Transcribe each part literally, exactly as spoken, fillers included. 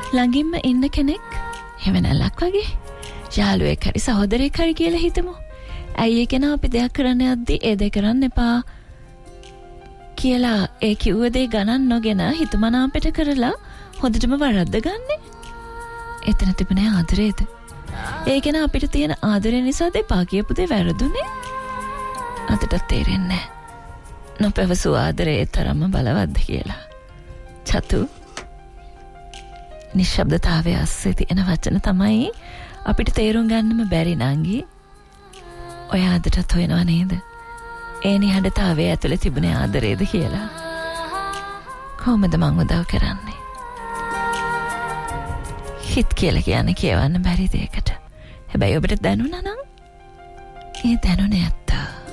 ළඟින්ම ඉන්න කෙනෙක් හැමනැල්ලක් වගේ යාළුවෙක් හරි සහෝදරයෙක් හරි කියලා හිතමු. ඇයි ඒ කෙනා අපි දෙයක් කරන්න යද්දි ඒ දෙය කරන්න එපා කියලා ඒ කිව්ව දේ ගණන් නොගෙන හිතමනාපෙට කරලා හොඳටම වරද්ද ගන්නෙ. එතන තිබුණේ ආදරේද? ඒ කෙනා අපිට තියෙන ආදරය නිසා දෙපා කියපු දේ වැරදුනේ. අදට තේරෙන්නේ නොපැවසු ආදරේ තරම්ම බලවත්ද කියලා. චතු නිශ්ශබ්දතාවයේ අස්සේ තියෙන වචන තමයි අපිට තේරුම් ගන්නම බැරි නංගි. ඔය ආදරට හොයනව නේද? ඒ නිහඬතාවයේ ඇතුලේ තිබුණේ ආදරේද කියලා. කොහොමද මං උදව් කරන්නේ? හිත කියලා කියන්නේ කියවන්න බැරි දෙයකට. හැබැයි ඔබට දැනුණා නම් ඒ දැනුනේ ඇත්ත.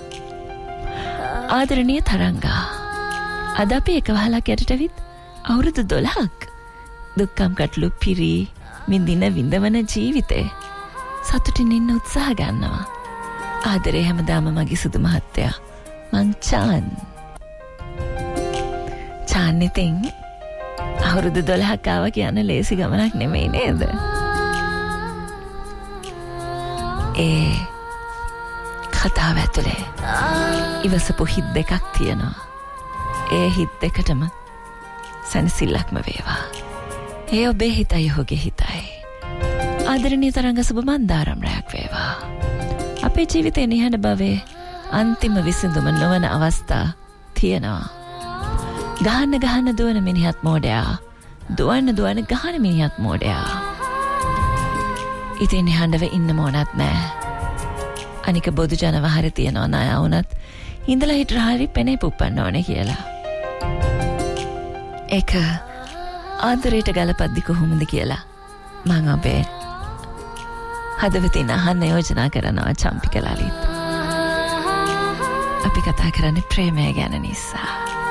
ආදරණීය තරංගා. අද අපි එක වහලක් යටටවිත් අවුරුදු දොළහක් දුක්ඛම් කටළු පිරි විඳින විඳවන ජීවිතේ සතුටින් ඉන්න උත්සාහ ගන්නවා. ආදරේ හැමදාම මගේ සුදු මහත්තයා මං චාන්. චාන් ඉතින් අවුරුදු දොළහක් ආව කියන්නේ ලේසි ගමනක් නෙමෙයි නේද? ඒ කතාව ඇතුලේ ඉවසපු හිත් දෙකක් තියෙනවා. ඒ හිත් දෙකටම සනසිල්ලක්ම වේවා. ඒ ඔබේ හිතයි ඔහුගේ හිතයි. ආදරණීය තරංග සුබ මන්දාරම් රැයක් වේවා. අපේ ජීවිතේ නිහඬ බවේ අන්තිම විසඳුම නොවන අවස්ථා තියෙනවා. ගහන්න ගහන්න දුවන මිනිහත් මෝඩයා, දුවන්න දුවන ගහන මිනිහත් මෝඩයා. ඉතින් නිහඬව ඉන්න මොනත් නෑ. අනික බොදු ජනවහර තියනවා ණය වුණත් ඉඳලා හිටලා හරි පෙනේ පුප්පන්න ඕනේ කියලා. ඒක ආදරයට ගලපද්දි කොහොමද කියලා මම අපේ හදවතින් අහන්න යෝජනා කරනවා චම්පික ලලිත්. අපි කතා කරන්නේ ප්‍රේමය ගැන නිසා.